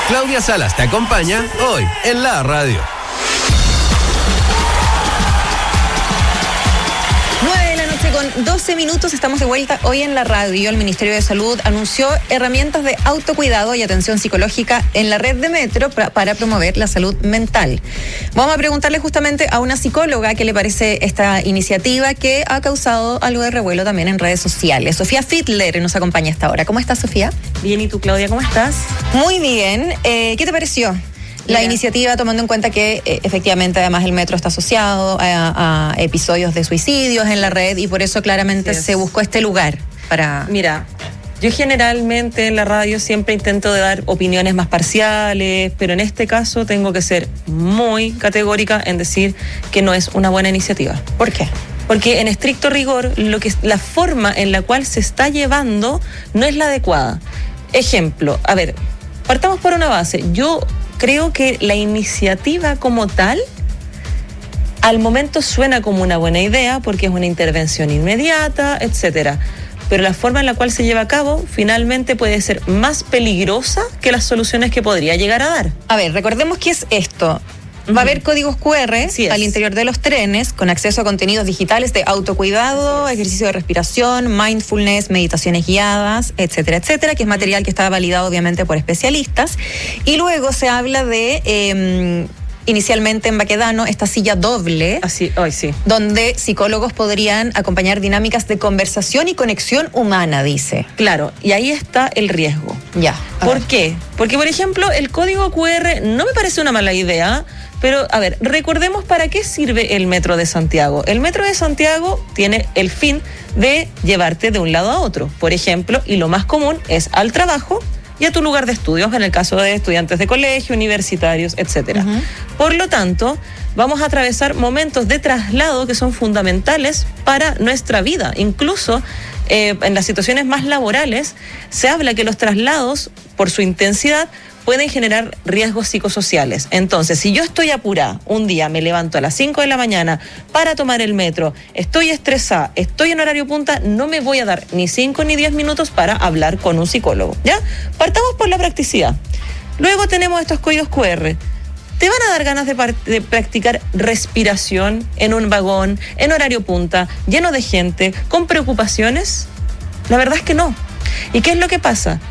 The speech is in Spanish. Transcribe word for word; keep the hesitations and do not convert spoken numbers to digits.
Claudia Salas te acompaña hoy en la radio. Con doce minutos estamos de vuelta hoy en la radio. El Ministerio de Salud anunció herramientas de autocuidado y atención psicológica en la red de Metro pra, para promover la salud mental. Vamos a preguntarle justamente a una psicóloga qué le parece esta iniciativa que ha causado algo de revuelo también en redes sociales. Sofía Fiedler nos acompaña hasta ahora. ¿Cómo estás, Sofía? Bien, ¿y tú, Claudia, cómo estás? Muy bien. Eh, ¿Qué te pareció la Mira. iniciativa, tomando en cuenta que eh, efectivamente además el metro está asociado a, a episodios de suicidios en la red y por eso claramente se buscó este lugar para... Mira, yo generalmente en la radio siempre intento de dar opiniones más parciales, pero en este caso tengo que ser muy categórica en decir que no es una buena iniciativa. ¿Por qué? Porque en estricto rigor, lo que la forma en la cual se está llevando no es la adecuada. Ejemplo, a ver, partamos por una base. Yo creo que la iniciativa como tal, al momento suena como una buena idea porque es una intervención inmediata, etcétera. Pero la forma en la cual se lleva a cabo finalmente puede ser más peligrosa que las soluciones que podría llegar a dar. A ver, recordemos qué es esto. Va a haber códigos cu erre al interior de los trenes con acceso a contenidos digitales de autocuidado, ejercicio de respiración, mindfulness, meditaciones guiadas, etcétera, etcétera, que es material que está validado obviamente por especialistas. Y luego se habla de... Eh, inicialmente en Baquedano, esta silla doble, Así, hoy sí. donde psicólogos podrían acompañar dinámicas de conversación y conexión humana, dice. Claro, y ahí está el riesgo. Ya. ¿Por ver. qué? Porque, por ejemplo, el código cu erre no me parece una mala idea, pero, a ver, recordemos para qué sirve el Metro de Santiago. El Metro de Santiago tiene el fin de llevarte de un lado a otro, por ejemplo, y lo más común es al trabajo y a tu lugar de estudios, en el caso de estudiantes de colegio, universitarios, etcétera. Uh-huh. Por lo tanto, vamos a atravesar momentos de traslado que son fundamentales para nuestra vida. Incluso eh, en las situaciones más laborales se habla que los traslados, por su intensidad, pueden generar riesgos psicosociales. Entonces, si yo estoy apurada, un día me levanto a las cinco de la mañana para tomar el metro, estoy estresada, estoy en horario punta, no me voy a dar ni cinco ni diez minutos para hablar con un psicólogo, ¿ya? Partamos por la practicidad. Luego tenemos estos códigos cu erre. ¿Te van a dar ganas de, par- de practicar respiración en un vagón, en horario punta, lleno de gente, con preocupaciones? La verdad es que no. ¿Y qué es lo que pasa?